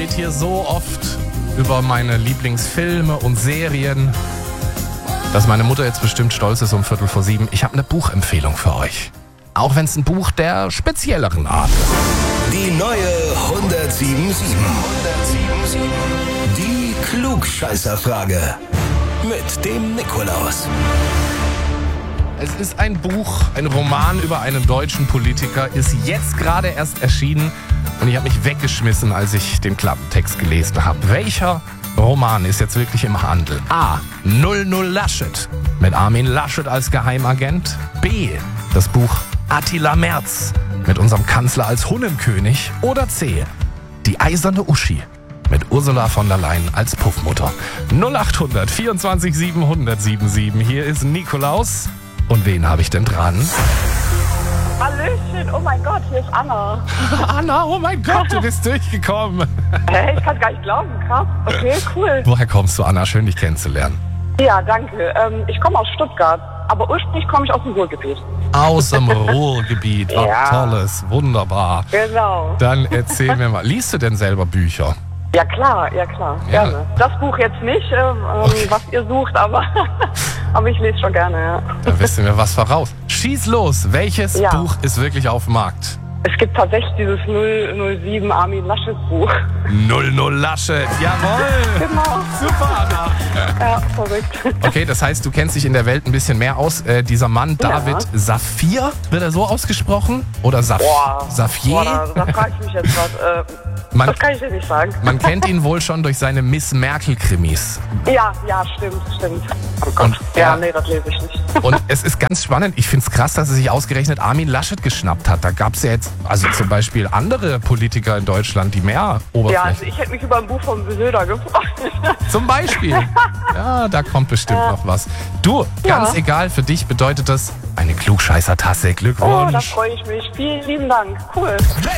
erzählt hier so oft über meine Lieblingsfilme und Serien, dass meine Mutter jetzt bestimmt stolz ist um 6:15. Ich habe eine Buchempfehlung für euch. Auch wenn es ein Buch der spezielleren Art ist. Die neue 107.7. Die Klugscheißerfrage. Mit dem Nikolaus. Es ist ein Buch, ein Roman über einen deutschen Politiker, ist jetzt gerade erst erschienen und ich habe mich weggeschmissen, als ich den Klappentext gelesen habe. Welcher Roman ist jetzt wirklich im Handel? A. 00 Laschet mit Armin Laschet als Geheimagent. B. Das Buch Attila Merz mit unserem Kanzler als Hunnenkönig. Oder C. Die eiserne Uschi mit Ursula von der Leyen als Puffmutter. 0800 24 700 77. Hier ist Nikolaus. Und wen habe ich denn dran? Hallöchen, oh mein Gott, hier ist Anna. Anna, oh mein Gott, du bist durchgekommen. Hä, ich kann gar nicht glauben, krass. Okay, cool. Woher kommst du, Anna? Schön, dich kennenzulernen. Ja, danke. Ich komme aus Stuttgart, aber ursprünglich komme ich aus dem Ruhrgebiet. Aus dem Ruhrgebiet, was Ja. Tolles, wunderbar. Genau. Dann erzähl mir mal, liest du denn selber Bücher? Ja klar, Ja. gerne. Das Buch jetzt nicht, was ihr sucht, aber ich lese schon gerne, ja. Da wissen wir was voraus. Schieß los, welches Ja. Buch ist wirklich auf dem Markt? Es gibt tatsächlich dieses 007 Armin Laschet Buch. 00 Laschet, jawohl! Genau. Super, Anna! Ja, verrückt. Okay, das heißt, du kennst dich in der Welt ein bisschen mehr aus. Dieser Mann, Ja. David Safir, wird er so ausgesprochen? Oder Safier? Da frage ich mich jetzt was. Man- Das kann ich dir nicht sagen. Man kennt ihn wohl schon durch seine Miss Merkel-Krimis. Ja, stimmt. Oh Gott. Und Ja, er- nee, das lese ich nicht. Und es ist ganz spannend. Ich finde es krass, dass er sich ausgerechnet Armin Laschet geschnappt hat. Da gab es ja jetzt, also zum Beispiel andere Politiker in Deutschland, die mehr Ja, also Oberfläche. ich hätte mich über ein Buch von Söder gefreut. Zum Beispiel. Ja, da kommt bestimmt noch was. Du, Ja. ganz egal, für dich bedeutet das eine Klugscheißer-Tasse. Oh, da Glückwunsch. freue ich mich. Vielen lieben Dank. Cool.